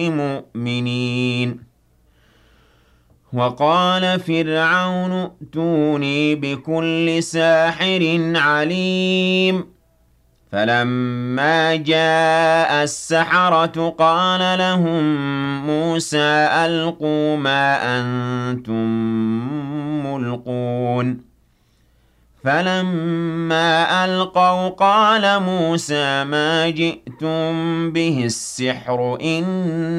مؤمنين وقال فرعون ائتوني بكل ساحر عليم فلما جاء السحرة قال لهم موسى ألقوا ما أنتم ملقون فلما ألقوا قال موسى ما جئتم به السحر إن